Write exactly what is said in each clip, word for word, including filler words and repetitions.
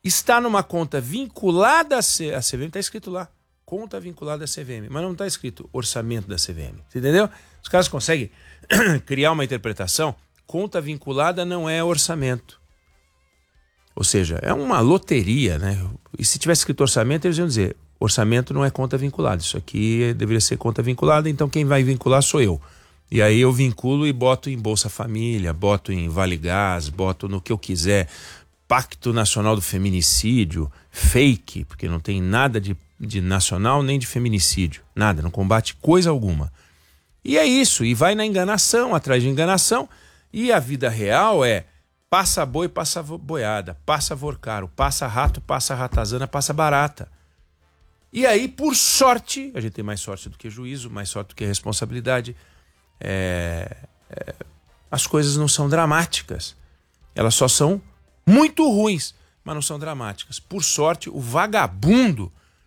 está numa conta vinculada à C... a C V M, está escrito lá, conta vinculada à C V M, mas não está escrito orçamento da C V M, você entendeu? Os caras conseguem criar uma interpretação, conta vinculada não é orçamento. Ou seja, é uma loteria, né? E se tivesse escrito orçamento, eles iam dizer, orçamento não é conta vinculada, isso aqui deveria ser conta vinculada, então quem vai vincular sou eu. E aí eu vinculo e boto em Bolsa Família, boto em Vale Gás, boto no que eu quiser. Pacto Nacional do Feminicídio, fake, porque não tem nada de, de nacional nem de feminicídio. Nada, não combate coisa alguma. E é isso, e vai na enganação, atrás de enganação. E a vida real é passa boi, passa boiada, passa vorcaro, passa rato, passa ratazana, passa barata. E aí, por sorte, a gente tem mais sorte do que juízo, mais sorte do que responsabilidade. É, é, as coisas não são dramáticas, elas só são muito ruins, mas não são dramáticas. Por sorte, o vagabundo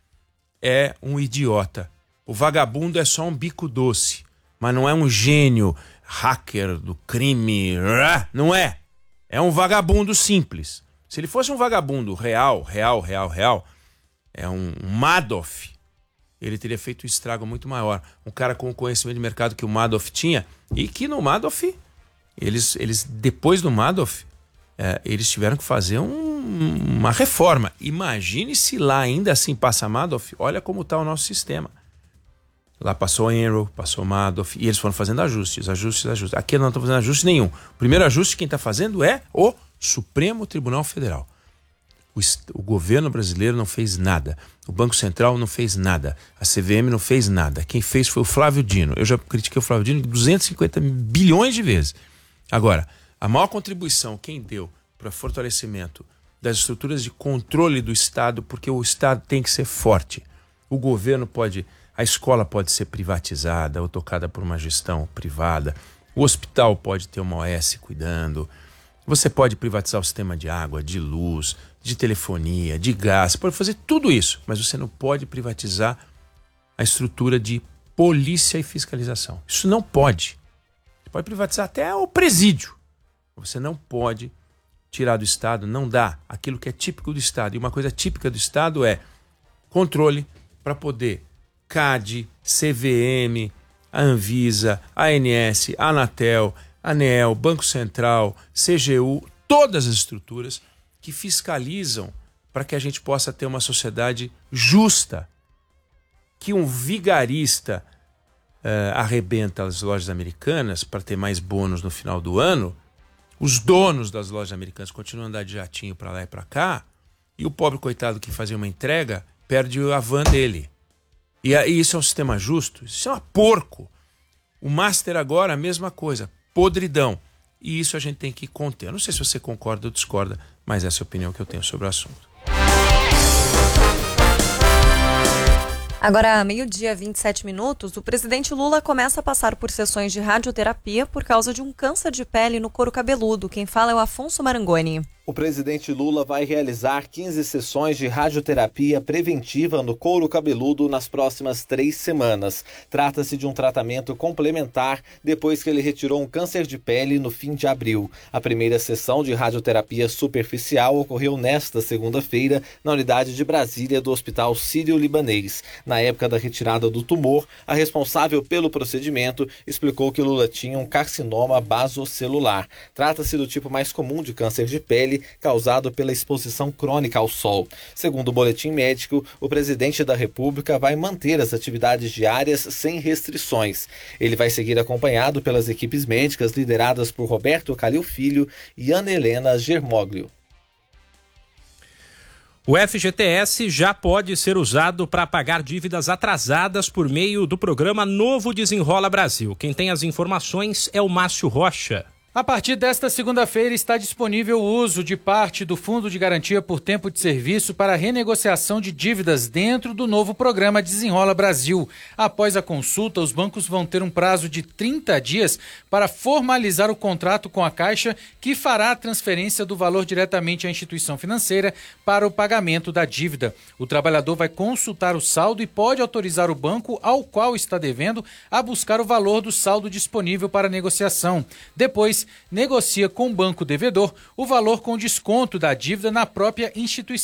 é um idiota, o vagabundo é só um bico doce, mas não é um gênio hacker do crime, não é, é um vagabundo simples. Se ele fosse um vagabundo real, real, real, real, é um Madoff, ele teria feito um estrago muito maior. Um cara com o conhecimento de mercado que o Madoff tinha, e que no Madoff, eles, eles depois do Madoff, é, eles tiveram que fazer um, uma reforma. Imagine se lá ainda assim passa Madoff, olha como está o nosso sistema. Lá passou Enron, passou Madoff, e eles foram fazendo ajustes, ajustes, ajustes. Aqui não estão fazendo ajuste nenhum. O primeiro ajuste quem está fazendo é o Supremo Tribunal Federal. O, o governo brasileiro não fez nada. O Banco Central não fez nada. A C V M não fez nada. Quem fez foi o Flávio Dino. Eu já critiquei o Flávio Dino duzentos e cinquenta bilhões de vezes. Agora, a maior contribuição quem deu para fortalecimento das estruturas de controle do Estado, porque o Estado tem que ser forte. O governo pode... A escola pode ser privatizada ou tocada por uma gestão privada. O hospital pode ter uma O S cuidando. Você pode privatizar o sistema de água, de luz, de telefonia, de gás. Você pode fazer tudo isso, mas você não pode privatizar a estrutura de polícia e fiscalização. Isso não pode. Você pode privatizar até o presídio. Você não pode tirar do Estado, não dá aquilo que é típico do Estado. E uma coisa típica do Estado é controle para poder C A D, C V M, a Anvisa, a ANS, a Anatel, a ANEEL, Banco Central, C G U, todas as estruturas que fiscalizam para que a gente possa ter uma sociedade justa. Que um vigarista uh, arrebenta as lojas americanas para ter mais bônus no final do ano, os donos das lojas americanas continuam a andar de jatinho para lá e para cá, e o pobre coitado que fazia uma entrega perde a van dele. E, e isso é um sistema justo? Isso é um porco. O Master agora, a mesma coisa, podridão. E isso a gente tem que conter. Eu não sei se você concorda ou discorda, mas essa é a opinião que eu tenho sobre o assunto. Agora, meio-dia, vinte e sete minutos, o presidente Lula começa a passar por sessões de radioterapia por causa de um câncer de pele no couro cabeludo. Quem fala é o Afonso Marangoni. O presidente Lula vai realizar quinze sessões de radioterapia preventiva no couro cabeludo nas próximas três semanas. Trata-se de um tratamento complementar depois que ele retirou um câncer de pele no fim de abril. A primeira sessão de radioterapia superficial ocorreu nesta segunda-feira na unidade de Brasília do Hospital Sírio-Libanês. Na época da retirada do tumor, a responsável pelo procedimento explicou que Lula tinha um carcinoma basocelular. Trata-se do tipo mais comum de câncer de pele causado pela exposição crônica ao sol. Segundo o boletim médico, o presidente da República vai manter as atividades diárias sem restrições. Ele vai seguir acompanhado pelas equipes médicas lideradas por Roberto Calil Filho e Ana Helena Germoglio. O F G T S já pode ser usado para pagar dívidas atrasadas por meio do programa Novo Desenrola Brasil. Quem tem as informações é o Márcio Rocha. A partir desta segunda-feira está disponível o uso de parte do Fundo de Garantia por Tempo de Serviço para renegociação de dívidas dentro do novo programa Desenrola Brasil. Após a consulta, os bancos vão ter um prazo de trinta dias para formalizar o contrato com a Caixa, que fará a transferência do valor diretamente à instituição financeira para o pagamento da dívida. O trabalhador vai consultar o saldo e pode autorizar o banco ao qual está devendo a buscar o valor do saldo disponível para negociação. Depois, negocia com o banco devedor o valor com desconto da dívida na própria instituição